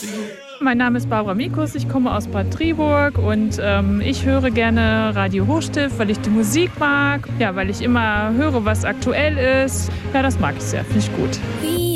Mein Name ist Barbara Mikus, ich komme aus Bad Triburg und ich höre gerne Radio Hochstift, weil ich die Musik mag, ja, weil ich immer höre, was aktuell ist. Ja, das mag ich sehr, finde ich gut.